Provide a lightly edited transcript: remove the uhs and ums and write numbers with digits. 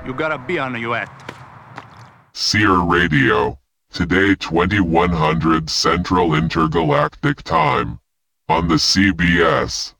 You gotta be on your at. Seer Radio. Today 2100 Central Intergalactic Time. On the CBS.